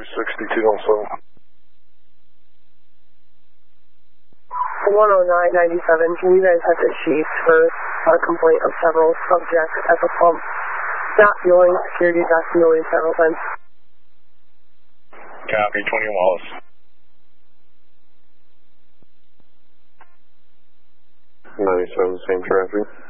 262 also. 10997, can you guys head to Chief for a complaint of several subjects at the pump? Not fueling, security is asking to leave several times. Copy, 20 Wallace. 97, same traffic.